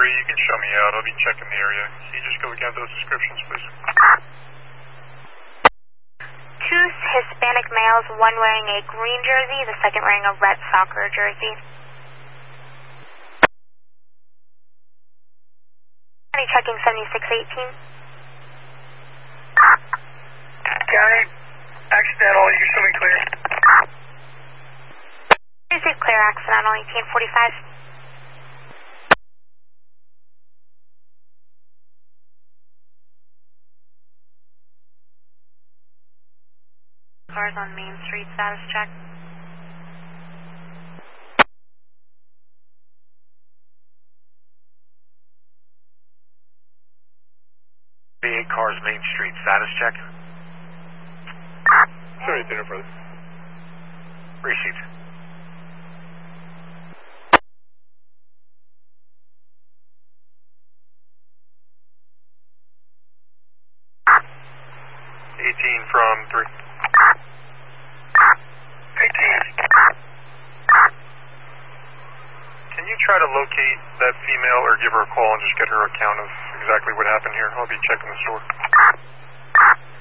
you can show me out. I'll be checking the area. Can you just go again those descriptions, please? Two Hispanic males, one wearing a green jersey, the second wearing a red soccer jersey. Checking 7618. County, accidental, you show me clear. Receive clear, accidental, 1845. Cars on Main Street, status check. V8 cars, Main Street, status check. Sorry, dinner, brother. Received. From 3. 18. Can you try to locate that female or give her a call and just get her account of exactly what happened here? I'll be checking the store.